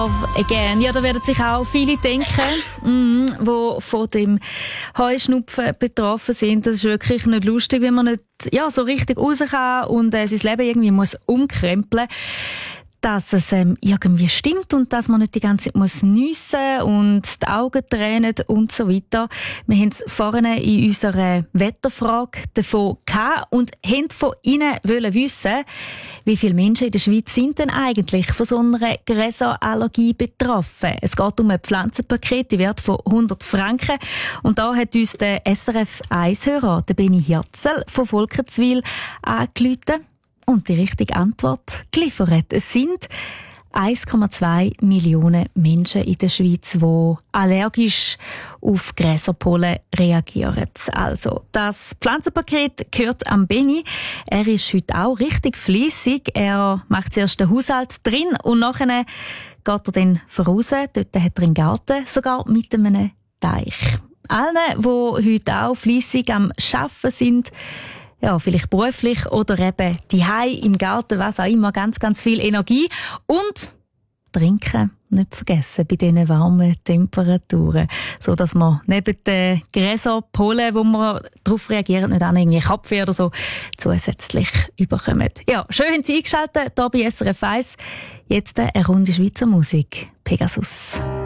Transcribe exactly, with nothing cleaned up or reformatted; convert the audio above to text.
Again. Ja, da werden sich auch viele denken, mm, die von dem Heuschnupfen betroffen sind. Das ist wirklich nicht lustig, wenn man nicht ja, so richtig raus kann und äh, sein Leben irgendwie muss umkrempeln muss. Dass es ähm, irgendwie stimmt und dass man nicht die ganze Zeit muss niessen und die Augen tränen und so weiter. Wir haben es vorne in unserer Wetterfrage davon gehabt und haben von Ihnen wollen wissen, wie viele Menschen in der Schweiz sind denn eigentlich von so einer Gräserallergie betroffen. Es geht um ein Pflanzenpaket, die Wert von hundert Franken. Und da hat uns der S R F eins Hörer, der Benny Hirzel von Volkenswil, angerufen und die richtige Antwort geliefert. Es sind eins Komma zwei Millionen Menschen in der Schweiz, die allergisch auf Gräserpollen reagieren. Also, das Pflanzenpaket gehört am Benny. Er ist heute auch richtig fleissig. Er macht zuerst den Haushalt drin und nachher geht er dann voraus. Dort hat er einen Garten, sogar mit einem Teich. Allen, die heute auch fleissig am Arbeiten sind, ja, vielleicht beruflich oder eben daheim im Garten, was auch immer, ganz, ganz viel Energie. Und trinken nicht vergessen bei diesen warmen Temperaturen. So, dass man neben den Gräserpollen, wo man darauf reagieren, nicht an irgendwie Kopfweh oder so zusätzlich überkommen. Ja, schön haben Sie eingeschaltet, hier bei S R F eins. Jetzt eine Runde Schweizer Musik. Pegasus.